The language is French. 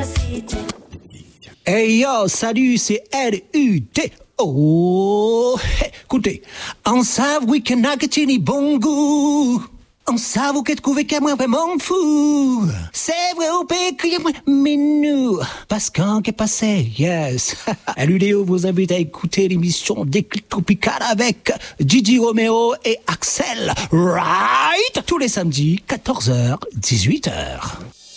Hey yo, salut, c'est L-U-T. Oh, hey, écoutez, en savent oui que n'a que tini bon goût. En savent que trouver qu'à moi vraiment fou. C'est vrai au pays qu'il y a moi, mais nous, parce qu'en qu'est passé, yes. L'UDO vous invite à écouter l'émission Déclic Tropical avec Gigi Romero et Axel, right? Tous les samedis, 14h, 18h.